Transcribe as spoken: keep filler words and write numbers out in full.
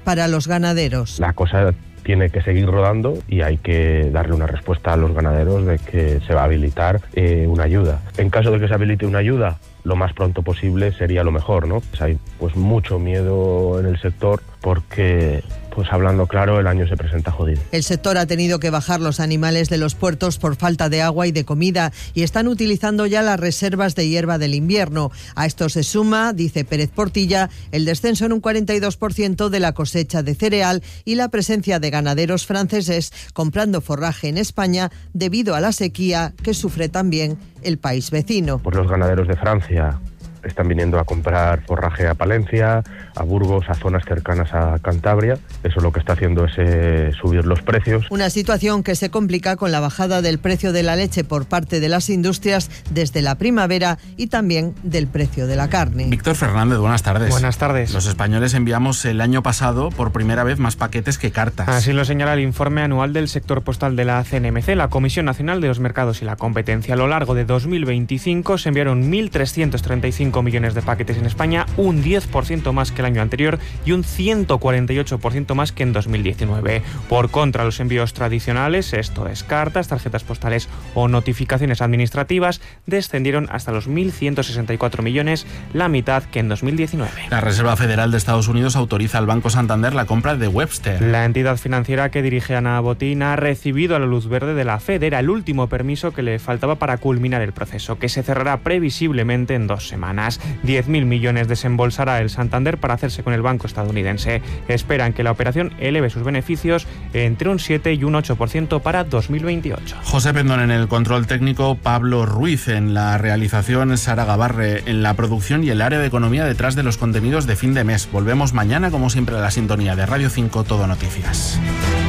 para los ganaderos. La cosa tiene que seguir rodando y hay que darle una respuesta a los ganaderos de que se va a habilitar eh, una ayuda. En caso de que se habilite una ayuda, lo más pronto posible sería lo mejor, ¿no? Pues hay pues mucho miedo en el sector porque, pues hablando claro, el año se presenta jodido. El sector ha tenido que bajar los animales de los puertos por falta de agua y de comida y están utilizando ya las reservas de hierba del invierno. A esto se suma, dice Pérez Portilla, el descenso en un cuarenta y dos por ciento de la cosecha de cereal y la presencia de ganaderos franceses comprando forraje en España debido a la sequía que sufre también el país vecino. Pues los ganaderos de Francia están viniendo a comprar forraje a Palencia, a Burgos, a zonas cercanas a Cantabria. Eso lo que está haciendo es eh, subir los precios. Una situación que se complica con la bajada del precio de la leche por parte de las industrias desde la primavera y también del precio de la carne. Víctor Fernández, buenas tardes. Buenas tardes. Los españoles enviamos el año pasado por primera vez más paquetes que cartas. Así lo señala el informe anual del sector postal de la C N M C, la Comisión Nacional de los Mercados y la Competencia. A lo largo de dos mil veinticinco se enviaron mil trescientos treinta y cinco millones de paquetes en España, un diez por ciento más que el año anterior y un ciento cuarenta y ocho por ciento más que en dos mil diecinueve. Por contra, los envíos tradicionales, esto es cartas, tarjetas postales o notificaciones administrativas, descendieron hasta los mil ciento sesenta y cuatro millones, la mitad que en dos mil diecinueve. La Reserva Federal de Estados Unidos autoriza al Banco Santander la compra de Webster. La entidad financiera que dirige Ana Botín ha recibido la luz verde de la Fed. Era el último permiso que le faltaba para culminar el proceso, que se cerrará previsiblemente en dos semanas. diez mil millones desembolsará el Santander para hacerse con el banco estadounidense. Esperan que la operación eleve sus beneficios entre un siete y un ocho por ciento para dos mil veintiocho. José Pendón en el control técnico, Pablo Ruiz en la realización, Sara Gabarre en la producción y el área de economía detrás de los contenidos de fin de mes. Volvemos mañana, como siempre, a la sintonía de Radio cinco Todo Noticias.